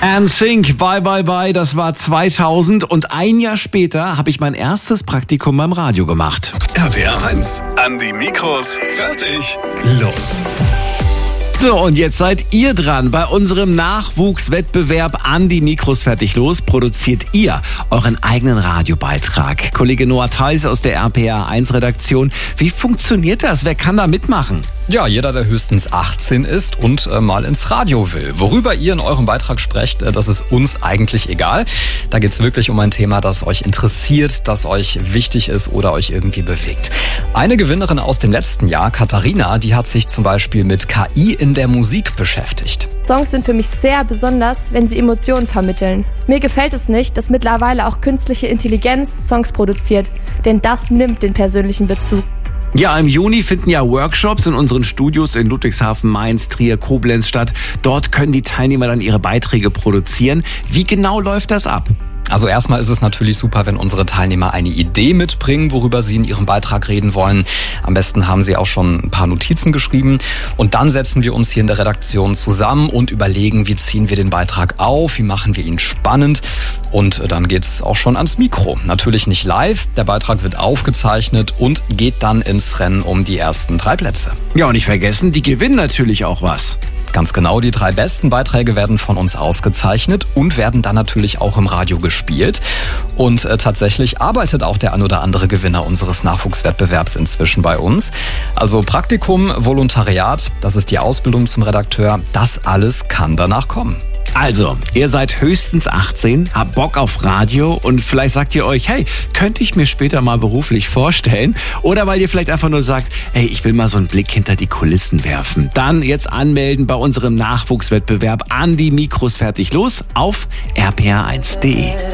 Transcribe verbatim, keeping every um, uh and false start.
N Sync, Bye Bye Bye, das war zweitausend und ein Jahr später habe ich mein erstes Praktikum beim Radio gemacht. R P R eins, an die Mikros, fertig, los. So, und jetzt seid ihr dran. Bei unserem Nachwuchswettbewerb An die Mikros fertig los produziert ihr euren eigenen Radiobeitrag. Kollege Noah Theis aus der R P R eins Redaktion. Wie funktioniert das? Wer kann da mitmachen? Ja, jeder, der höchstens achtzehn ist und äh, mal ins Radio will. Worüber ihr in eurem Beitrag sprecht, äh, das ist uns eigentlich egal. Da geht's wirklich um ein Thema, das euch interessiert, das euch wichtig ist oder euch irgendwie bewegt. Eine Gewinnerin aus dem letzten Jahr, Katharina, die hat sich zum Beispiel mit K I in der Musik beschäftigt. Songs sind für mich sehr besonders, wenn sie Emotionen vermitteln. Mir gefällt es nicht, dass mittlerweile auch künstliche Intelligenz Songs produziert, denn das nimmt den persönlichen Bezug. Ja, im Juni finden ja Workshops in unseren Studios in Ludwigshafen, Mainz, Trier, Koblenz statt. Dort können die Teilnehmer dann ihre Beiträge produzieren. Wie genau läuft das ab? Also erstmal ist es natürlich super, wenn unsere Teilnehmer eine Idee mitbringen, worüber sie in ihrem Beitrag reden wollen. Am besten haben sie auch schon ein paar Notizen geschrieben. Und dann setzen wir uns hier in der Redaktion zusammen und überlegen, wie ziehen wir den Beitrag auf, wie machen wir ihn spannend. Und dann geht's auch schon ans Mikro. Natürlich nicht live, der Beitrag wird aufgezeichnet und geht dann ins Rennen um die ersten drei Plätze. Ja, und nicht vergessen, die gewinnen natürlich auch was. Ganz genau, die drei besten Beiträge werden von uns ausgezeichnet und werden dann natürlich auch im Radio gespielt. Und äh, tatsächlich arbeitet auch der ein oder andere Gewinner unseres Nachwuchswettbewerbs inzwischen bei uns. Also Praktikum, Volontariat, das ist die Ausbildung zum Redakteur, das alles kann danach kommen. Also, ihr seid höchstens achtzehn, habt Bock auf Radio und vielleicht sagt ihr euch, hey, könnte ich mir später mal beruflich vorstellen? Oder weil ihr vielleicht einfach nur sagt, hey, ich will mal so einen Blick hinter die Kulissen werfen. Dann jetzt anmelden bei unserem Nachwuchswettbewerb An die Mikros fertig los auf r p r eins punkt d e.